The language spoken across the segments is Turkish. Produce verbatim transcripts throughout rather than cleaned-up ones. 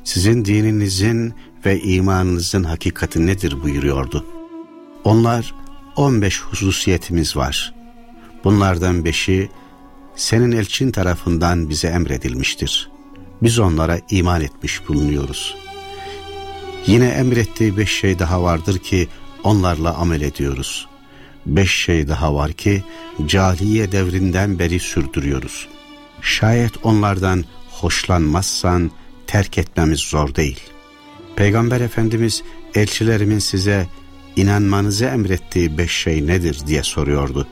sizin dininizin ve imanınızın hakikati nedir buyuruyordu. Onlar, on beş hususiyetimiz var. Bunlardan beşi senin elçin tarafından bize emredilmiştir. Biz onlara iman etmiş bulunuyoruz. Yine emrettiği beş şey daha vardır ki onlarla amel ediyoruz. Beş şey daha var ki cahiliye devrinden beri sürdürüyoruz. Şayet onlardan hoşlanmazsan terk etmemiz zor değil. Peygamber Efendimiz elçilerimin size inanmanızı emrettiği beş şey nedir diye soruyordu.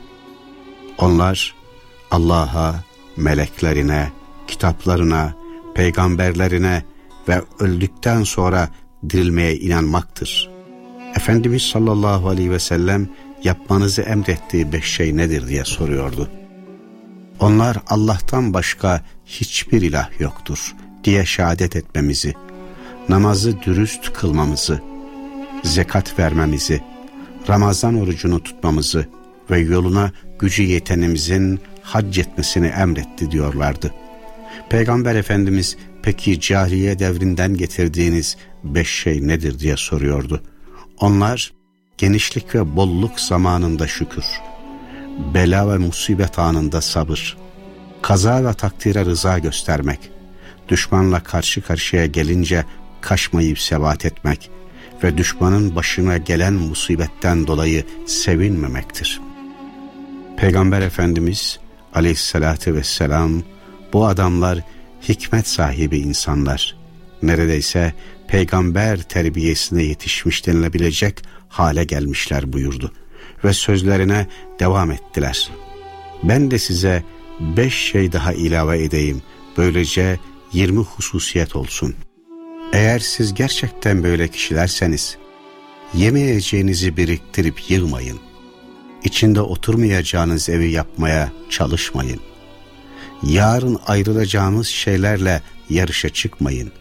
Onlar Allah'a, meleklerine, kitaplarına, peygamberlerine ve öldükten sonra dirilmeye inanmaktır. Efendimiz sallallahu aleyhi ve sellem yapmanızı emrettiği beş şey nedir diye soruyordu. Onlar Allah'tan başka hiçbir ilah yoktur diye şehadet etmemizi, namazı dürüst kılmamızı, zekat vermemizi, Ramazan orucunu tutmamızı ve yoluna gücü yetenimizin hac etmesini emretti diyorlardı. Peygamber Efendimiz peki cahiliye devrinden getirdiğiniz beş şey nedir diye soruyordu. Onlar genişlik ve bolluk zamanında şükür, bela ve musibet anında sabır, kaza ve takdire rıza göstermek, düşmanla karşı karşıya gelince kaçmayıp sebat etmek ve düşmanın başına gelen musibetten dolayı sevinmemektir. Peygamber Efendimiz aleyhissalatü vesselam, bu adamlar hikmet sahibi insanlar, neredeyse peygamber terbiyesine yetişmiş denilebilecek hale gelmişler buyurdu ve sözlerine devam ettiler. Ben de size beş şey daha ilave edeyim, böylece yirmi hususiyet olsun. Eğer siz gerçekten böyle kişilerseniz, yemeyeceğinizi biriktirip yığmayın. İçinde oturmayacağınız evi yapmaya çalışmayın. Yarın ayrılacağınız şeylerle yarışa çıkmayın.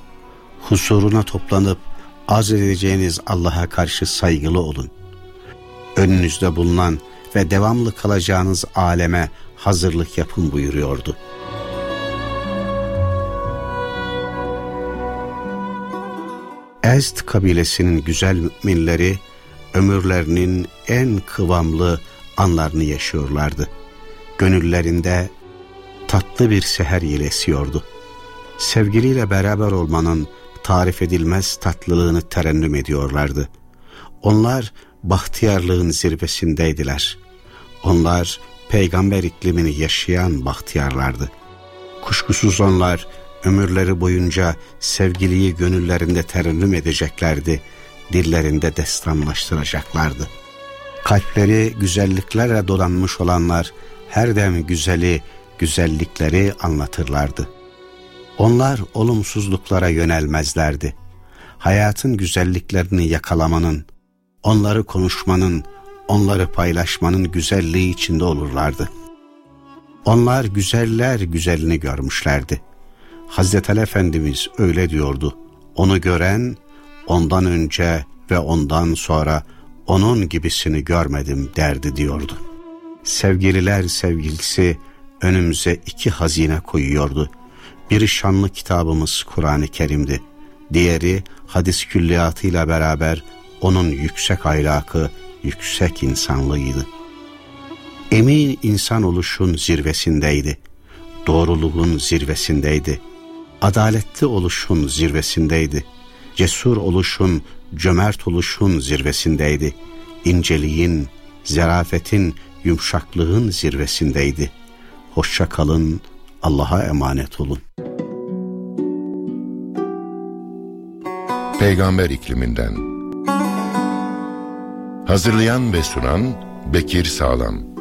Husuruna toplanıp arz edeceğiniz Allah'a karşı saygılı olun. Önünüzde bulunan ve devamlı kalacağınız aleme hazırlık yapın buyuruyordu. Ezd kabilesinin güzel müminleri ömürlerinin en kıvamlı anlarını yaşıyorlardı. Gönüllerinde tatlı bir seher yeli esiyordu. Sevgiliyle beraber olmanın tarif edilmez tatlılığını terennüm ediyorlardı. Onlar bahtiyarlığın zirvesindeydiler. Onlar peygamber iklimini yaşayan bahtiyarlardı. Kuşkusuz onlar ömürleri boyunca sevgiliyi gönüllerinde terennüm edeceklerdi, dillerinde destanlaştıracaklardı. Kalpleri güzelliklerle dolanmış olanlar her dem güzeli, güzellikleri anlatırlardı. Onlar olumsuzluklara yönelmezlerdi. Hayatın güzelliklerini yakalamanın, onları konuşmanın, onları paylaşmanın güzelliği içinde olurlardı. Onlar güzeller güzelini görmüşlerdi. Hazreti Ali Efendimiz öyle diyordu. Onu gören, ondan önce ve ondan sonra onun gibisini görmedim derdi diyordu. Sevgililer sevgilisi önümüze iki hazine koyuyordu. Biri şanlı kitabımız Kur'an-ı Kerim'di. Diğeri hadis külliyatıyla beraber onun yüksek ahlakı, yüksek insanlığıydı. Emin insan oluşun zirvesindeydi. Doğruluğun zirvesindeydi. Adaletli oluşun zirvesindeydi. Cesur oluşun, cömert oluşun zirvesindeydi. İnceliğin, zarafetin, yumuşaklığın zirvesindeydi. Hoşça kalın, Allah'a emanet olun. Peygamber ikliminden. Hazırlayan ve sunan Bekir Sağlam.